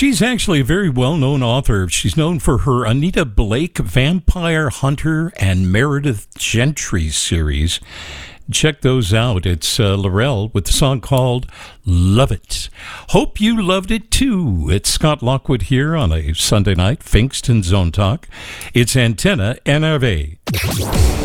She's actually a very well-known author. She's known for her Anita Blake Vampire Hunter and Meredith Gentry series. Check those out. It's Laurel with the song called Love It. Hope you loved it too. It's Scott Lockwood here on a Sunday night, Finkston Zone Talk. It's Antenna NRV.